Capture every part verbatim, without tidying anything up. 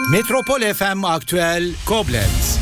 Metropol F M Aktüel Koblenz.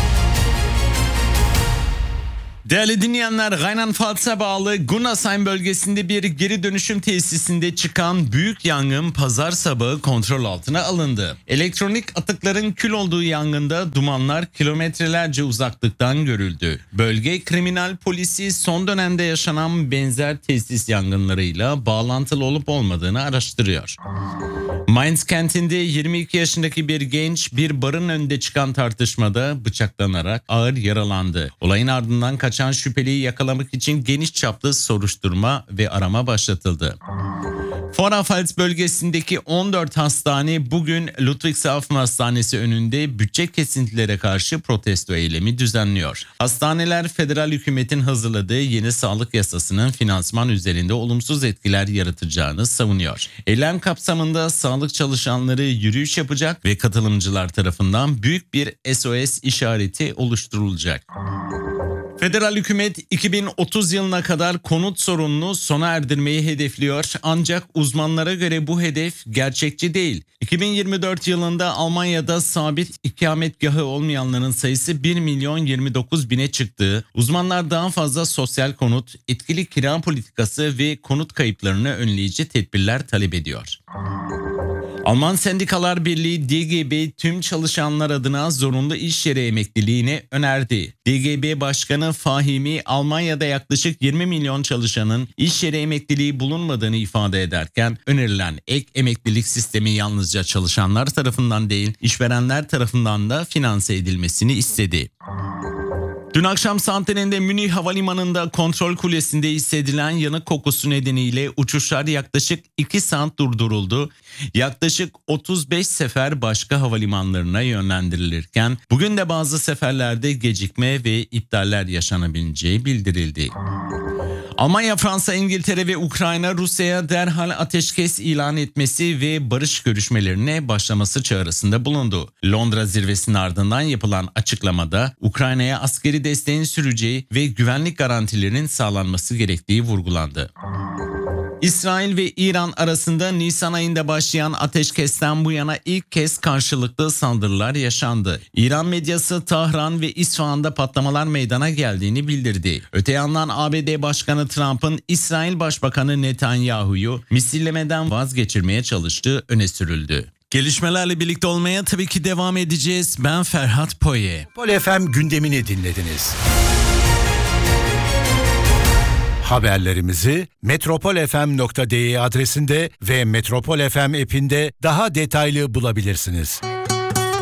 Değerli dinleyenler, Rheinland-Pfalz'a bağlı Gunasheim bölgesinde bir geri dönüşüm tesisinde çıkan büyük yangın pazar sabahı kontrol altına alındı. Elektronik atıkların kül olduğu yangında dumanlar kilometrelerce uzaklıktan görüldü. Bölge kriminal polisi son dönemde yaşanan benzer tesis yangınlarıyla bağlantılı olup olmadığını araştırıyor. Mainz kentinde yirmi iki yaşındaki bir genç bir barın önünde çıkan tartışmada bıçaklanarak ağır yaralandı. Olayın ardından kaçan şüpheliyi yakalamak için geniş çaplı soruşturma ve arama başlatıldı. Vorarlberg bölgesindeki on dört hastane bugün Ludwigshafen Hastanesi önünde bütçe kesintilere karşı protesto eylemi düzenliyor. Hastaneler federal hükümetin hazırladığı yeni sağlık yasasının finansman üzerinde olumsuz etkiler yaratacağını savunuyor. Eylem kapsamında sağlık çalışanları yürüyüş yapacak ve katılımcılar tarafından büyük bir S O S işareti oluşturulacak. Federal hükümet iki bin otuz yılına kadar konut sorununu sona erdirmeyi hedefliyor, ancak uzmanlara göre bu hedef gerçekçi değil. iki bin yirmi dört yılında Almanya'da sabit ikametgahı olmayanların sayısı bir milyon yirmi dokuz bine çıktığı, uzmanlar daha fazla sosyal konut, etkili kira politikası ve konut kayıplarını önleyici tedbirler talep ediyor. Alman Sendikalar Birliği D G B tüm çalışanlar adına zorunlu iş yeri emekliliğini önerdi. D G B Başkanı Fahimi, Almanya'da yaklaşık yirmi milyon çalışanın iş yeri emekliliği bulunmadığını ifade ederken, önerilen ek emeklilik sistemi yalnızca çalışanlar tarafından değil, işverenler tarafından da finanse edilmesini istedi. Dün akşam saatlerinde Münih Havalimanı'nda kontrol kulesinde hissedilen yanık kokusu nedeniyle uçuşlar yaklaşık iki saat durduruldu. Yaklaşık otuz beş sefer başka havalimanlarına yönlendirilirken bugün de bazı seferlerde gecikme ve iptaller yaşanabileceği bildirildi. Almanya, Fransa, İngiltere ve Ukrayna Rusya'ya derhal ateşkes ilan etmesi ve barış görüşmelerine başlaması çağrısında bulundu. Londra zirvesinin ardından yapılan açıklamada Ukrayna'ya askeri desteğin süreceği ve güvenlik garantilerinin sağlanması gerektiği vurgulandı. İsrail ve İran arasında Nisan ayında başlayan ateşkesten bu yana ilk kez karşılıklı saldırılar yaşandı. İran medyası Tahran ve İsfahan'da patlamalar meydana geldiğini bildirdi. Öte yandan A B D Başkanı Trump'ın İsrail Başbakanı Netanyahu'yu misillemeden vazgeçirmeye çalıştığı öne sürüldü. Gelişmelerle birlikte olmaya tabii ki devam edeceğiz. Ben Ferhat Poye. Metropol F M gündemini dinlediniz. Haberlerimizi metropol f m nokta d e adresinde ve Metropol F M app'inde daha detaylı bulabilirsiniz.